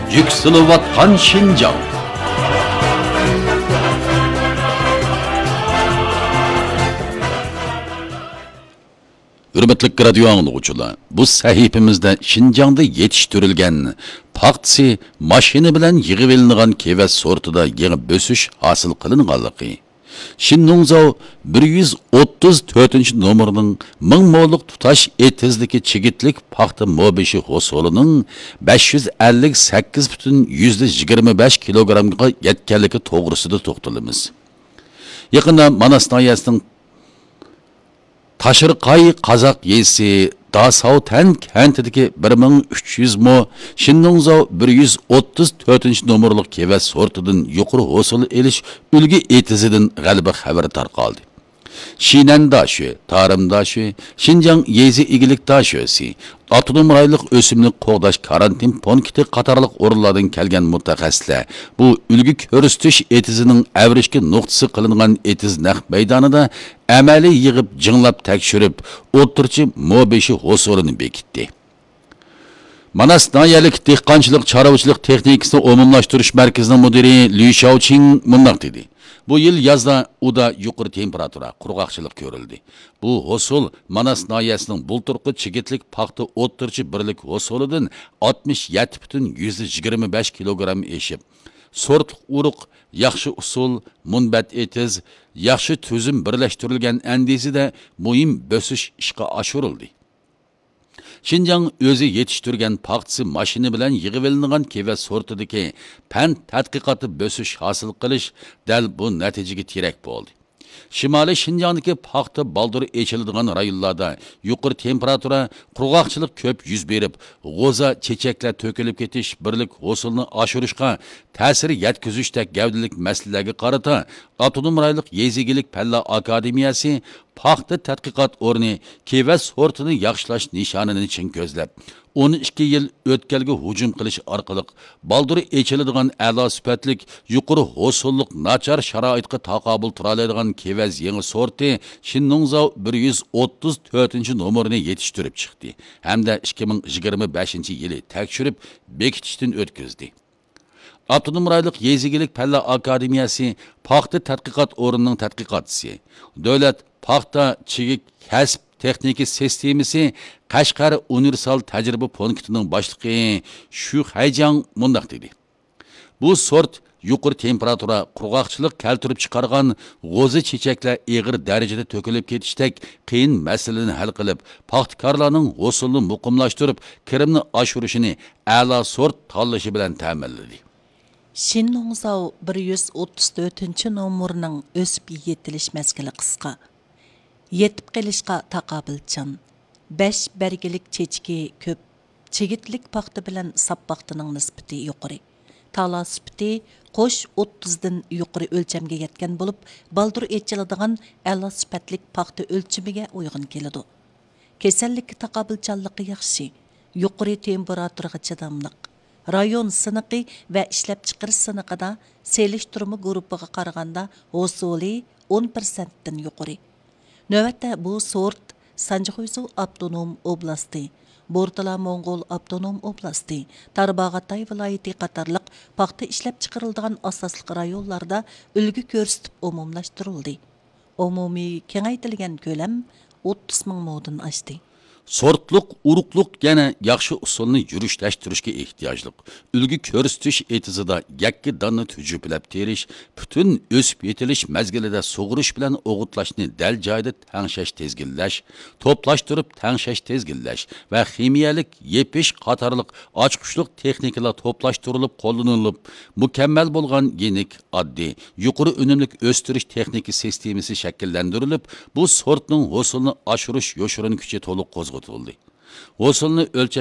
Yükselivatkan Şinjan. Hürmetlik radyo anlıqçılar, bu sahifimizde Şinjan'da yetiştirilgen paxtisi maşini bilen yığıvelingan keves sortida yeni bösüş hasıl kılınganlığı. Şinnungzao 134. numurunun mingmoğluk tutaş etizliki çigitlik paxta mobeşi hosolunun 558,25 kilogramga yetkenliki toğrısıda toxtalımız. Yakında Manas nayasının Taşırqay Qazaq yesi Dasautan kentidagi 1300 mo, Şinnungzao 134. numurluq keves sortidan yuqori hosil elish ulgi etizidan g'alaba xabari tarqaldi. Şinandaşı, tarımdaşı, Şinjan yezi igilik daşösi, Atonom raylık ösümlük qoğdaş karantin punkti qatarlıq orunlardan kelgen mutaxassislar bu ülgü körüstüş etizinin əvrişki nuqtası qılınğan etiz naq meydanida əməli yığıb jınlap tekşürüp o'ttirchi mobeşi hosolunu bekitdi. Manas nayalik dehqanchilik chorvachilik texnikasini umumlashtirish markazining mudiri Li Shaoqing mundaq dedi. Bu yıl yazda uda yuqori temperatura, qurg'oqchilik ko'rildi. Bu hosul Manas nayasining bulturqi chigitlik paxta o'ttirchi birlik hosolidan 67,25 kilogram eşib. Sortliq uruq, yaxshi usul, munbat etiz, yaxshi tuzum birlashtirilgan andezida muhim bösüş ishga oshirildi. Şinjan özü yetiştirgen paxtisi maşini bilen yığıvelingan keves sortidagi pan tadqiqoti bösüş hasıl qilish dal bu natijaga terak bo'ldi. Şimali Şinjandagi paxta baldır echiladigan rayonlarda yuqori temperatura, qurg'oqchilik ko'p yuz berib, g'o'za chechaklar to'kilib ketish birlik hosilni oshirishga ta'sir yetkazishdek gavdalik masalalarga qarata Atonom rayonlik yezigilik palla akademiyasi paxta tadqiqot o'rni keves sortini yaxshilash nishonini chin ko'zlab 12 yil o'tkalga hujum qilish orqali baldır echiladigan a'lo sifatlik yuqori hosillik nachar sharoitga taqobil tura oladigan keves yangi sorti Şinnungzao 134. numarini yetishtirib chiqdi hamda 2025 yili tekshirib bekitishdan o'tkazdi. Atonom rayonlik yezigilik palla akademiyasi paxta tadqiqot o'rnining tadqiqotchisi, davlat paxta chigik kasb texniki sistemasi Qashqar universal tajriba punktining boshlig'i Shu Hayjang mundaq dedi. Bu sort yuqori temperatura, qurg'oqchilik keltirib chiqargan g'o'zi chechaklar ig'ir darajada to'kilib ketishdek qiyin masalani hal qilib, paxtakorlarning hosilni muqimlashtirib, kirimni oshirishini a'lo sort tanlashi bilan ta'minladi. Şinnungzao 134. numurning o'sib yetilish mezgili qisqa. Yetib qilishga taqobilchan. 5 bergilik chechki ko'p. Chigitlik paxta bilan sap paxtaning nisbati yuqori. Tala sifati qo'sh 30 dan yuqori o'lchamga yetgan bo'lib, baldur echiladigan a'lo sifatlik paxta o'lchamiga uyg'un keladi. Kasallikka taqobilchanligi yaxshi. Yuqori temperaturaga chidamliq. Rayon sınıqı və işləp çıxırış sınıqıda seliştirmə qrupuğa qaraganda hosuli 10%-dən yuqori. Növətdə bu sort Sanjixuysu Avtonom Oblasti, Bortala Mongol Avtonom Oblasti, Tarbağatay vilayeti qatarlıq paxta işləp çıxırıldığan asaslıq rayonlarda ülgü görsütüb umumlaşdırıldı. Umumi kengaytilgan kölam 30 ming modun aşdı. Sortluq, uruqluq yana yaxshi usulni yurishtirishga ehtiyojliq. Ulgi ko'rsatish etizida yakki donni tujuplab terish, butun o'sib yetilish mazgilida sug'urish bilan o'g'utlashni dal joyda tangshash tezginlash, to'plashtirib tangshash tezginlash va ximiyalik yepish qatorliq ochqushliq texnikalar to'plashtirilib qo'llanilib, mukammal bo'lgan yenik, oddiy, yuqori unumlik o'stirish texnika sistemasi shakllantirilib, bu sortning hosilni oshirish yoshirin kuchi to'liq qo'zg'atildi. Hosilni o'lchash